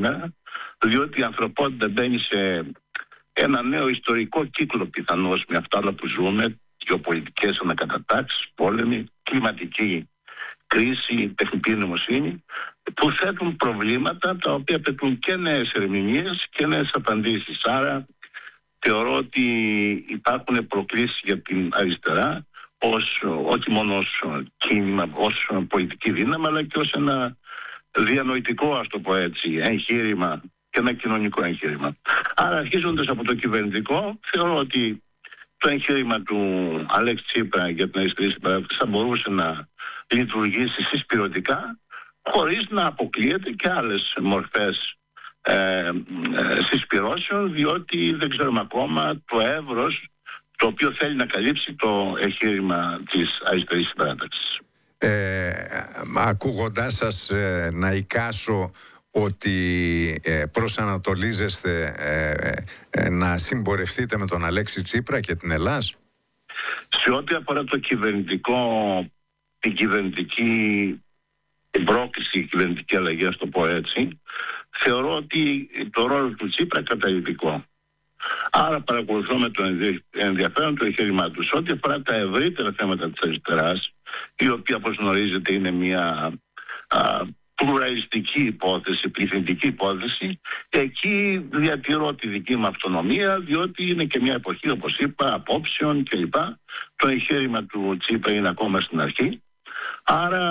σήμερα, διότι η ανθρωπότητα μπαίνει σε ένα νέο ιστορικό κύκλο πιθανώς με αυτά όλα που ζούμε, γεωπολιτικές ανακατατάξεις, πόλεμοι, κλιματική κρίση, τεχνητή νοημοσύνη, που θέτουν προβλήματα τα οποία απαιτούν και νέες ερμηνείες και νέες απαντήσεις. Άρα θεωρώ ότι υπάρχουν προκλήσεις για την αριστερά, όχι μόνο ως κίνημα, ως πολιτική δύναμη, αλλά και ως ένα διανοητικό, ας το πω έτσι, εγχείρημα και ένα κοινωνικό εγχείρημα. Άρα, αρχίζοντας από το κυβερνητικό, θεωρώ ότι το εγχείρημα του Αλέξη Τσίπρα για την αριστερή συμπαράταξη θα μπορούσε να λειτουργήσει συσπηρωτικά, χωρίς να αποκλείεται και άλλες μορφές συσπυρώσεων, διότι δεν ξέρουμε ακόμα το εύρος το οποίο θέλει να καλύψει το εγχείρημα της αριστερής συμπαράταξης. Ακούγοντάς σας να εικάσω ότι προσανατολίζεστε να συμπορευτείτε με τον Αλέξη Τσίπρα και την Ελλάς. Σε ό,τι αφορά το κυβερνητικό, την κυβερνητική πρόκληση, η κυβερνητική αλλαγή, ας το πω έτσι, θεωρώ ότι το ρόλο του Τσίπρα καταλυτικό. Άρα παρακολουθώ με το ενδιαφέρον το εγχείρημά του. Σε ό,τι αφορά τα ευρύτερα θέματα της αριστεράς, η οποία, όπως γνωρίζετε, είναι μια πλουραλιστική υπόθεση, πληθυντική υπόθεση, εκεί διατηρώ τη δική μου αυτονομία, διότι είναι και μια εποχή, όπως είπα, απόψεων κλπ. Το εγχείρημα του Τσίπρα είναι ακόμα στην αρχή. Άρα,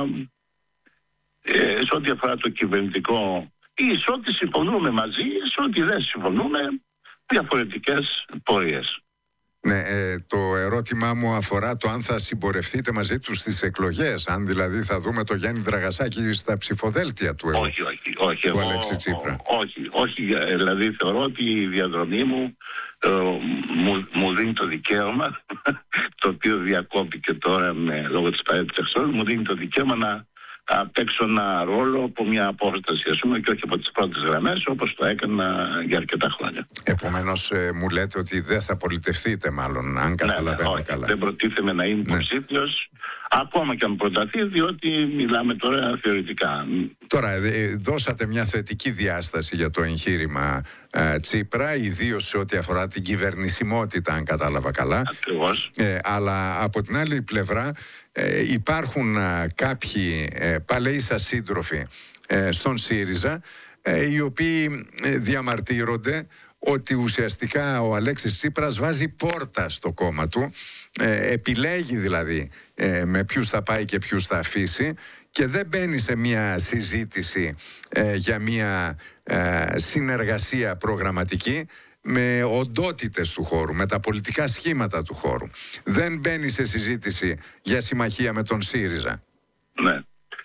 σε ό,τι αφορά το κυβερνητικό, ή σε ό,τι συμφωνούμε μαζί, σε ό,τι δεν συμφωνούμε, διαφορετικές πορείες. Ναι, το ερώτημά μου αφορά το αν θα συμπορευτείτε μαζί τους στις εκλογές, αν δηλαδή θα δούμε το Γιάννη Δραγασάκη στα ψηφοδέλτια του Αλέξη Τσίπρα. Όχι, δηλαδή θεωρώ ότι η διαδρομή μου δίνει το δικαίωμα, το οποίο διακόπηκε τώρα λόγω της παρέτησης, μου δίνει το δικαίωμα να παίξω ένα ρόλο από μια απόσταση, ας πούμε, και όχι από τις πρώτες γραμμές, όπως το έκανα για αρκετά χρόνια. Επομένως, μου λέτε ότι δεν θα πολιτευτείτε, μάλλον, αν καταλαβαίνω καλά. Δεν προτίθεμαι να είμαι υποψήφιος, ακόμα και αν προταθεί, διότι μιλάμε τώρα θεωρητικά. Τώρα, δώσατε μια θετική διάσταση για το εγχείρημα Τσίπρα, ιδίως σε ό,τι αφορά την κυβερνησιμότητα, αν κατάλαβα καλά. Ακριβώς. Αλλά από την άλλη πλευρά, υπάρχουν κάποιοι παλαιοί σας σύντροφοι στον ΣΥΡΙΖΑ, οι οποίοι διαμαρτύρονται ότι ουσιαστικά ο Αλέξης Τσίπρας βάζει πόρτα στο κόμμα του, επιλέγει δηλαδή με ποιους θα πάει και ποιους θα αφήσει, και δεν μπαίνει σε μια συζήτηση για μια συνεργασία προγραμματική με οντότητες του χώρου, με τα πολιτικά σχήματα του χώρου. Δεν μπαίνει σε συζήτηση για συμμαχία με τον ΣΥΡΙΖΑ. Ναι.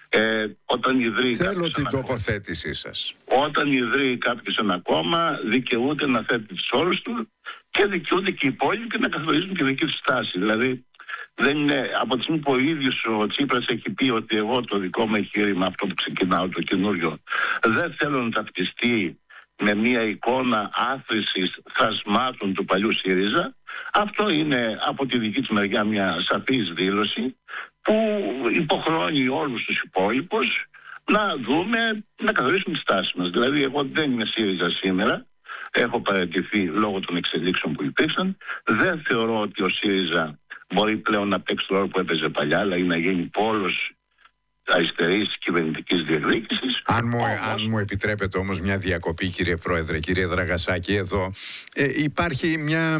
Όταν ιδρύει Θέλω την τοποθέτησή σας. Όταν ιδρύει κάποιος ένα κόμμα, δικαιούται να θέτει τους όρους του και δικαιούνται και οι υπόλοιποι να καθορίζουν τη δική του στάση. Δηλαδή, δεν είναι, από τη στιγμή που ο ίδιος ο Τσίπρας έχει πει ότι εγώ το δικό μου εγχείρημα, αυτό που ξεκινάω, το καινούριο, δεν θέλω να ταυτιστεί με μια εικόνα άθροισης θασμάτων του παλιού ΣΥΡΙΖΑ, αυτό είναι από τη δική του μεριά μια σαφής δήλωση που υποχρεώνει όλους τους υπόλοιπους να δούμε, να καθορίσουμε τη στάση μας. Δηλαδή, εγώ δεν είμαι ΣΥΡΙΖΑ σήμερα, έχω παραιτηθεί λόγω των εξελίξεων που υπήρξαν. Δεν θεωρώ ότι ο ΣΥΡΙΖΑ μπορεί πλέον να παίξει το ρόλο που έπαιζε παλιά, δηλαδή να γίνει πόλος αριστερής κυβερνητικής διεκδίκησης. Αν μου επιτρέπετε όμως μια διακοπή, κύριε Πρόεδρε, κύριε Δραγασάκη, εδώ υπάρχει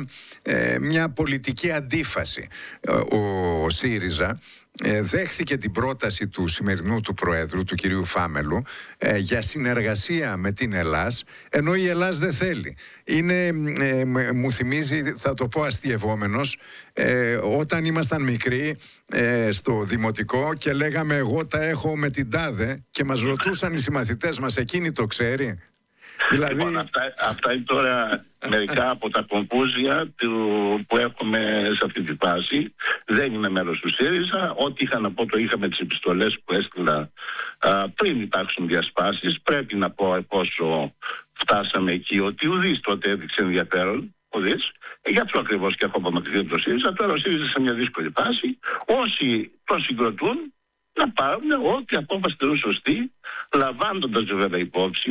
μια πολιτική αντίφαση. Ο ΣΥΡΙΖΑ δέχθηκε την πρόταση του σημερινού του Προέδρου, του κυρίου Φάμελου, για συνεργασία με την Ελλάς, ενώ η Ελλάς δεν θέλει. Μου θυμίζει, θα το πω αστειευόμενος, όταν ήμασταν μικροί στο δημοτικό και λέγαμε εγώ τα έχω με την τάδε, και μας ρωτούσαν οι συμμαθητές μας, εκείνη το ξέρει. Δηλαδή... Λοιπόν, αυτά είναι τώρα μερικά από τα κομπούζια που έχουμε σε αυτή τη φάση. Δεν είμαι μέλος του ΣΥΡΙΖΑ. Ό,τι είχα να πω το είχα με τις επιστολές που έστειλα πριν υπάρξουν διασπάσεις. Πρέπει να πω πόσο φτάσαμε εκεί, ότι ουδής τότε έδειξε ενδιαφέρον. Γι' αυτό ακριβώς και έχω απομακρυνθεί από το ΣΥΡΙΖΑ. Τώρα ο ΣΥΡΙΖΑ σε μια δύσκολη φάση. Όσοι τον συγκροτούν να πάρουν ό,τι απόφαση θεωρούν σωστή, λαμβάνοντας βέβαια υπόψη